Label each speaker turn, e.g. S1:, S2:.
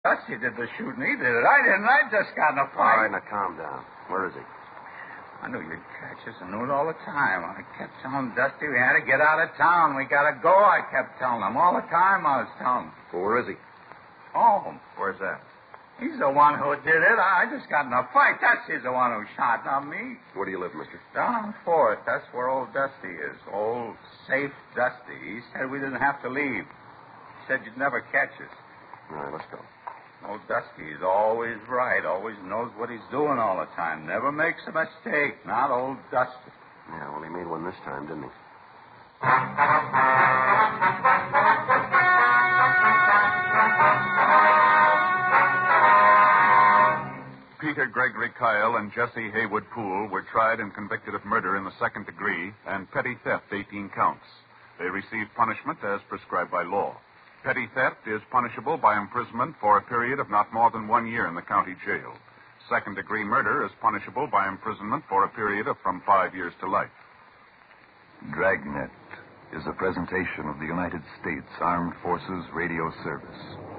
S1: Dusty did the shooting. He did it. I didn't. I just got in a
S2: All right,
S1: fight.
S2: now calm down. Where is he?
S1: I knew you'd catch us. I knew it all the time. I kept telling Dusty we had to get out of town. We got to go. I kept telling him. All the time I was telling him.
S2: Well, where is he?
S1: Home.
S2: Where's that?
S1: He's the one who did it. I just got in a fight. Dusty's the one who shot, not me.
S2: Where do you live, mister?
S1: Down on 4th. That's where old Dusty is. Old, safe Dusty. He said we didn't have to leave. He said you'd never catch us.
S2: All right, let's go.
S1: Old Dusty is always right. Always knows what he's doing all the time. Never makes a mistake. Not old Dusty.
S2: Yeah, well, he made one this time, didn't he?
S3: Peter Gregory Kyle and Jesse Haywood Poole were tried and convicted of murder in the second degree and petty theft, 18 counts. They received punishment as prescribed by law. Petty theft is punishable by imprisonment for a period of not more than 1 year in the county jail. Second-degree murder is punishable by imprisonment for a period of from 5 years to life.
S4: Dragnet is a presentation of the United States Armed Forces Radio Service.